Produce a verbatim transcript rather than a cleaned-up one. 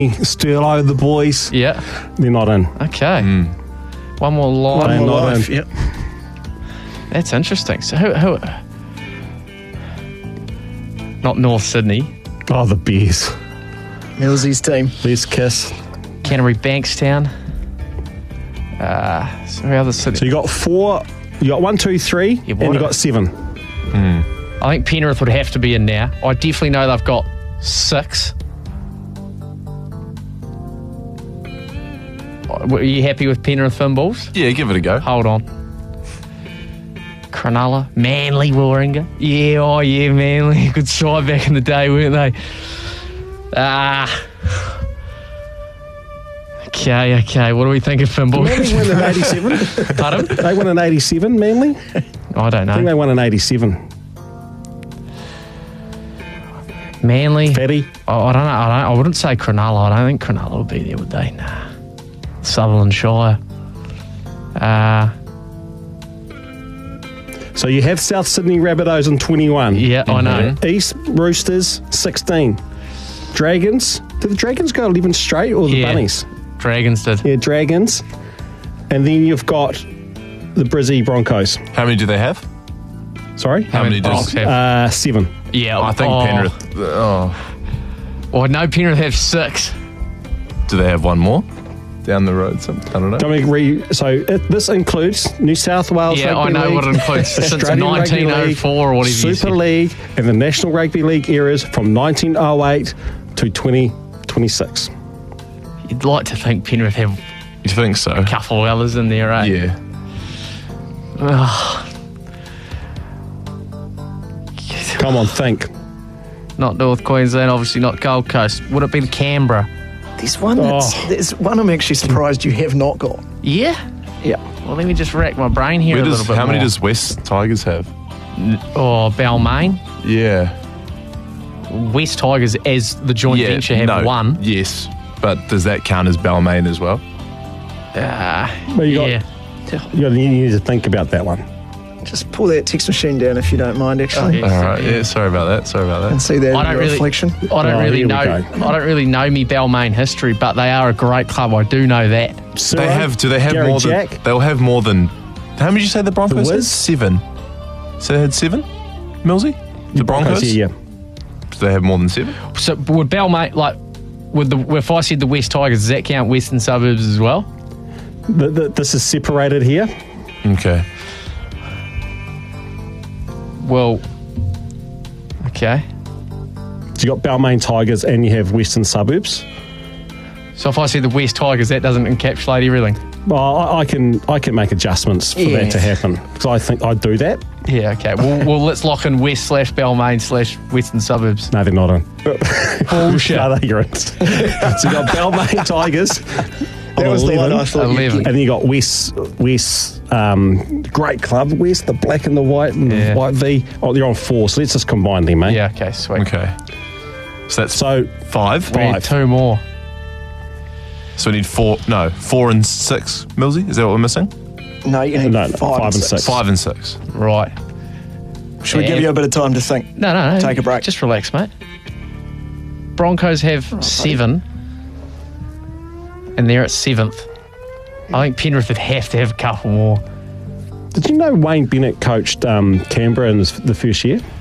Sterlo, the boys. Yeah. They're not in. Okay. Mm. One more line. They're One more not life, in. yep. That's interesting. So who? who not North Sydney. Oh, the Bears. Millsy's team. Les Kiss. Canterbury Bankstown. Uh, so who other Sydney? So you got four. You got one, two, three, Yeah, and what you a- got seven. I think Penrith would have to be in now. I definitely know they've got six. Are you happy with Penrith Finballs? Yeah, give it a go. Hold on. Cronulla, Manly, Warringah. Yeah, oh yeah, Manly. Good side back in the day, weren't they? Ah. Okay, okay. What do we think of Finballs? Manly won in eighty-seven. Pardon? They won in eighty-seven, Manly. I don't I think they know. won in eighty-seven. Manly. Fatty. Oh, I don't know. I, don't, I wouldn't say Cronulla. I don't think Cronulla would be there, would they? Nah. Sutherland Shire. Uh, So you have South Sydney Rabbitohs in twenty-one. yeah, I know. East Roosters, sixteen. Dragons. Did the Dragons go eleven straight or the Yeah. Bunnies? Dragons did. Yeah, Dragons. And then you've got the Brizzy Broncos. How many do they have? Sorry? How many does- Bronx have? Uh, seven. Yeah, I think oh, Penrith. Oh, Well, no, Penrith have six. do they have one more down the road? Some, I don't know. Don't we re- so it, this includes New South Wales Yeah, I Rugby know League, what it includes. Since Australian Rugby nineteen oh four or whatever you Super said. League, and the National Rugby League eras from nineteen oh eight to twenty twenty-six. You'd like to think Penrith have You think so? a couple of others in there, right? Yeah. Come on, think. Not North Queensland, obviously not Gold Coast. Would it be the Canberra? There's one that's, Oh. there's one I'm actually surprised you have not got. Yeah? Yeah. Well, let me just rack my brain here Where a does, little bit how many more. does West Tigers have? Oh, Balmain. Yeah. West Tigers, as the joint yeah. venture, have no, one. Yes. But does that count as Balmain as well? Uh, But you got, yeah. you, got, you need to think about that one. Just pull that text machine down if you don't mind, actually. Oh, yeah. All right. Yeah. Sorry about that. Sorry about And that. see that I in don't your really, reflection. I don't Oh, really here we know. go. I don't really know me Balmain history, but they are a great club. I do know that. Ciro, They have. Do they have Gary more Jack, than? They'll have more than. How many did you say the Broncos The had? Wiz? Seven. So they had seven. Millsy. The Broncos. yeah, yeah. Do they have more than seven? So would Balmain like? Would the if I said the West Tigers, does that count Western Suburbs as well? The, the, this is separated here. Okay. Well, okay. So you got Balmain Tigers and you have Western Suburbs. So if I said the West Tigers, that doesn't encapsulate everything. Well, I, I can I can make adjustments for Yeah. that to happen because I think I'd do that. Yeah, okay. Well, well let's lock in West slash Balmain slash Western Suburbs. No, they're not in. Bullshit. No, they're in. So you got Balmain Tigers. That was the one I thought you'd eleven. And then you got West, West, um, great club, West, the black and the white and Yeah. the white V. Oh, they're on four, so let's just combine them, mate. Yeah, okay, sweet. Okay. So that's So, five. We need Five. two more. So we need four. No, four and six. Millsy. Is that what we're missing? No, you need No, no, five, five and and six. six. Five and six. Right. Should we give you a bit of time to think? No, no, no. Take a break. Just relax, mate. Broncos have seven, and they're at seventh. I think Penrith would have to have a couple more. did you know Wayne Bennett coached um, Canberra in this, the first year?